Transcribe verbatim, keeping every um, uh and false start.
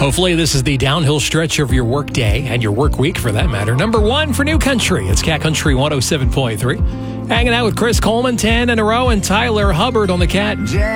Hopefully this is the downhill stretch of your work day and your work week for that matter. Number one for New Country. It's Cat Country one oh seven point three. Hanging out with Chris Coleman, ten in a row, and Tyler Hubbard on the Cat